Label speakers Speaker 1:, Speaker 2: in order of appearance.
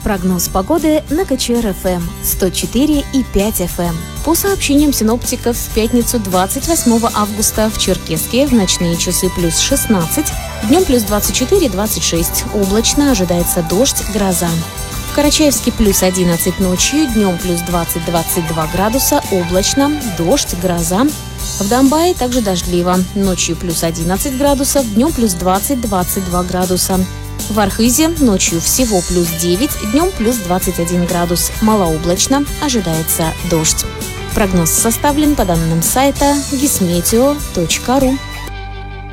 Speaker 1: Прогноз погоды на КЧР-ФМ 104,5 FM. По сообщениям синоптиков, в пятницу 28 августа в Черкесске в ночные часы плюс 16, днем плюс 24-26, облачно, ожидается дождь, гроза. В Карачаевске плюс 11 ночью, днем плюс 20-22 градуса, облачно, дождь, гроза. В Домбае также дождливо, ночью плюс 11 градусов, днем плюс 20-22 градуса. В Архизе ночью всего плюс 9, днем плюс 21 градус. Малооблачно, ожидается дождь. Прогноз составлен по данным сайта gismeteo.ru.